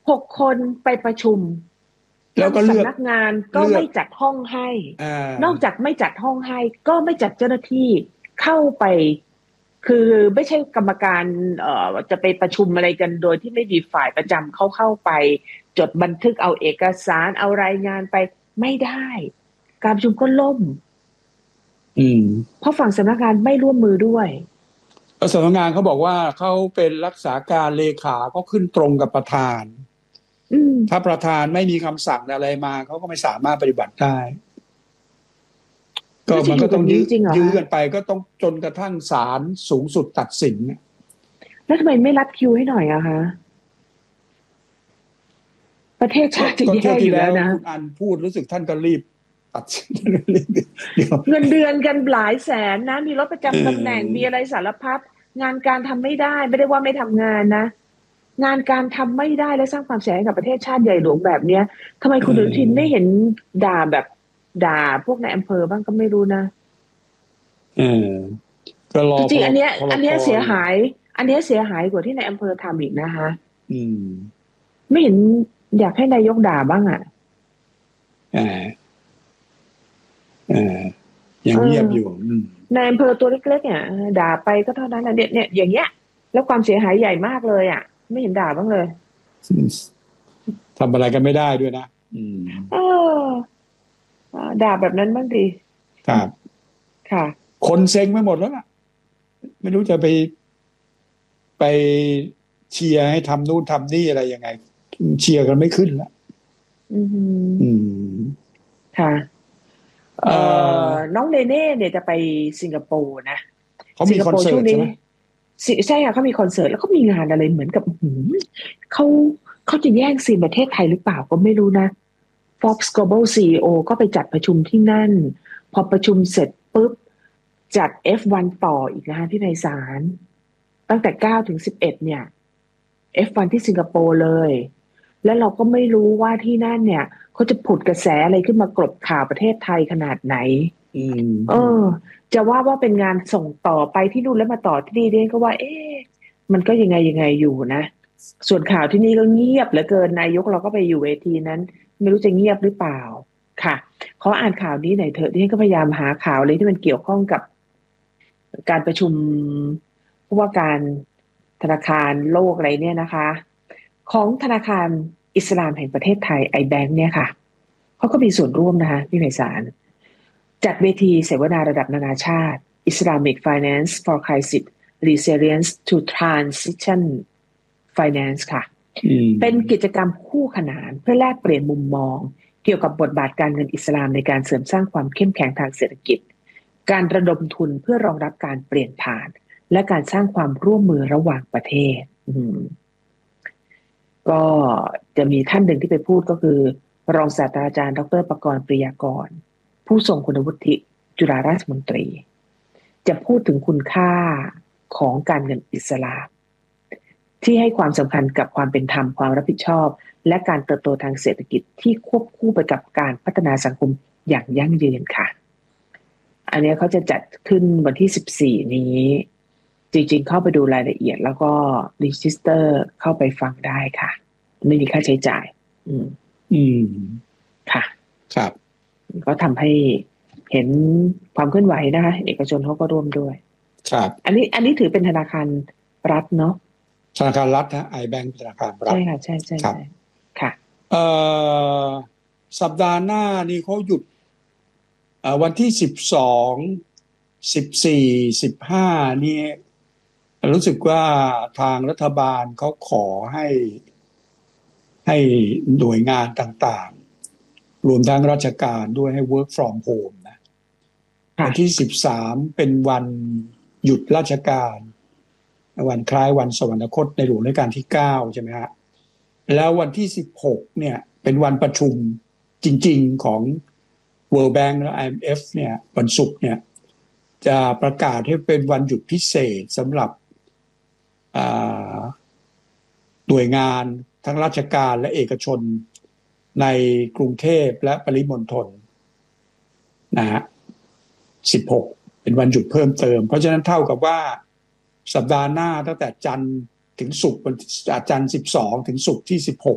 6 คนไปประชุมแล้วทั้งก็เลือกสำนักงานก็เลือกไม่จัดห้องให้อ่นอกาจากไม่จัดห้องให้ก็ไม่จัดเจ้าหน้าที่เข้าไปคือไม่ใช่กรรมการจะไปประชุมอะไรกันโดยที่ไม่มีฝ่ายประจำเข้าไปจดบันทึกเอาเอกสารเอารายงานไปไม่ได้การประชุมก็ล่มอืมเพราะฝั่งสำนักงานไม่ร่วมมือด้วยแล้วสำนักงานเขาบอกว่าเขาเป็นรักษาการเลขาก็ขึ้นตรงกับประธานอืมถ้าประธานไม่มีคำสั่งอะไรมาเขาก็ไม่สามารถปฏิบัติได้ก็น่าจะมันอยู่แบบนี้ก็ต้องยื้อจริงเหรอคะยื้อกันไปก็ต้องจนกระทั่งศาลสูงสุดตัดสินแล้วทำไมไม่รัดคิวให้หน่อยอะคะประเทศชาติจะก็เที่ยวแย่อที่แล้วยู่แล้วนะคุณอันพูดรู้สึกท่านก็รีบตัดสินรีบเดี๋ยวเงินเดือนกันหลายแสนนะมีรถประเอจำตำแหน่งมีออะไรสารพัดงานการทำไม่ได้ไม่ได้ว่าไม่ทำงานนะงานการทำไม่ได้และสร้างความเสียหายกับประเทศชาติใหญ่หลวงแบบเนี้ยทำไมเคุณอนุทินไม่ออเห็นด่าแบบด่าพวกในอำเภอบ้างก็ไม่รู้นะเออก็รอจริงๆอันเนี้ยพลพอันเนี้ยเสียอยู่หายอันเนี้ยเสียหายกว่าที่ในอำเภอทำอีกนะคะอืมไม่เห็นอยากให้นายกด่าบ้างอ่ะอ่าอ่ายัเองเงียบอยู่อในอำเภอตัวเล็กๆเนี่ยด่าไปก็เท่านั้นแหละเนี่ยอย่างเงี้ยแล้วความเสียหายใหญ่มากเลยอ่ะไม่เห็นด่าบ้างเลยทำอะไรกันไม่ได้ด้วยนะอืมเออ ด่าแบบนั้นบ้างดีครับค่ะคนเซ็งไปหมดแล้วล่ะไม่รู้จะไปเชียร์ให้ทำนู่นทำนี่อะไรยังไงเชียร์กันไม่ขึ้นแล้วอือหืออืมค่ะเอ่อน้องเนเน่เนี่ยจะไปสิงคโปร์นะเขาสิงคมีคอนโปร์ช่วงนี้เสิร์ตใช่ไหมใช่ค่ะเขามีคอนเสิร์ตแล้วก็มีงานอะไรเหมือนกับเขาเขาจะแย่งซีนประเทศไทยหรือเปล่าก็ไม่รู้นะ Fox Global CEO ก็ไปจัดประชุมที่นั่นพอประชุมเสร็จปุ๊บจัด F1 ต่ออีกนะคะพี่ไพศาลตั้งแต่9 ถึง 11เนี่ย F1 ที่สิงคโปร์เลย แล้วเราก็ไม่รู้ว่าที่นั่นเนี่ยเขาจะผุดกระแสอะไรขึ้นมากลบข่าวประเทศไทยขนาดไหนอืเออมจะว่าเป็นงานส่งต่อไปที่นู่นแล้วมาต่อที่นี่เนี่ยก็ว่าเอ๊ะมันก็ยังไงอยู่นะส่วนข่าวที่นี่ก็เงียบเหลือเกินนายกเราก็ไปอยู่เวทีนั้นไม่รู้จะเงียบหรือเปล่าค่ะขออ่านข่าวนี้หน่อยเถอะที่ฉันก็พยายามหาข่าวเลยที่มันเกี่ยวข้องกับการประชุมผู้ว่าการธนาคารโลกอะไรเนี่ยนะคะของธนาคารอิสลามแห่งประเทศไทยไอแบงค์เนี่ยค่ะเขาก็มีส่วนร่วมนะคะพี่ไพศาลจัดเวทีเสวนาระดับนานาชาติ Islamic Finance for Crisis Resilience to Transition Finance ค่ะอืมเป็นกิจกรรมคู่ขนานเพื่อแลกเปลี่ยนมุมมองเกี่ยวกับบทบาทการเงินอิสลามในการเสริมสร้างความเข้มแข็งทางเศรษฐกิจการระดมทุนเพื่อรองรับการเปลี่ยนผ่านและการสร้างความร่วมมือระหว่างประเทศก็จะมีท่านหนึ่งที่ไปพูดก็คือรองศาสตราจารย์ดรประกรณ์ปริยากรผู้ทรงคุณวุฒิจุฬาราชมนตรีจะพูดถึงคุณค่าของการเงินอิสลามที่ให้ความสำคัญกับความเป็นธรรมความรับผิดชอบและการเติบโตทางเศรษฐกิจที่ควบคู่ไปกับการพัฒนาสังคมอย่างยั่งยืนค่ะอันนี้เขาจะจัดขึ้นวันที่14นี้จริงๆเข้าไปดูรายละเอียดแล้วก็รีจิสเตอร์เข้าไปฟังได้ค่ะไม่มีค่าใช้จ่ายอืมอืมค่ะครับก็ทำให้เห็นความเคลื่อนไหวนะคะเอกชนเขาก็ร่วมด้วยครับอันนี้ถือเป็นธนาคารรัฐเนาะธนาคารรัฐนะไอแบงก์ธนาคารรัฐใช่ค่ะใช่ใช่ครับใช่ค่ะเอ่อสัปดาห์หน้านี่เขาหยุดวันที่1214 15นี่รู้สึกว่าทางรัฐบาลเขาขอให้หน่วยงานต่างๆรวมทั้งราชการด้วยให้ work from home นะวัค่ะนที่13เป็นวันหยุดราชการวันคล้ายวันสวรรคตในหลวงรัชกาลที่9ใช่ไหมฮะแล้ววันที่16เนี่ยเป็นวันประชุมจริงๆของ World Bank และ IMF เนี่ยวันศุกร์เนี่ยจะประกาศให้เป็นวันหยุดพิเศษสำหรับหน่วยงานทั้งราชการและเอกชนในกรุงเทพและปริมณฑลนะฮะ16เป็นวันหยุดเพิ่มเติมเพราะฉะนั้นเท่ากับว่าสัปดาห์หน้าตั้งแต่จันทร์ถึงศุกร์จันทร์12ถึงศุกร์ที่16